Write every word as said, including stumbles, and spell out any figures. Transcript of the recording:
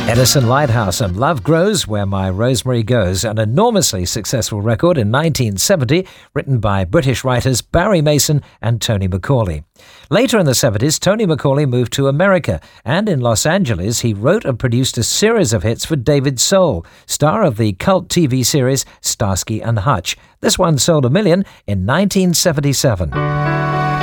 Edison Lighthouse and Love Grows Where My Rosemary Goes, an enormously successful record in nineteen seventy, written by British writers Barry Mason and Tony Macaulay. Later in the seventies, Tony Macaulay moved to America, and in Los Angeles he wrote and produced a series of hits for David Soul, star of the cult T V series Starsky and Hutch. This one sold a million in nineteen seventy-seven.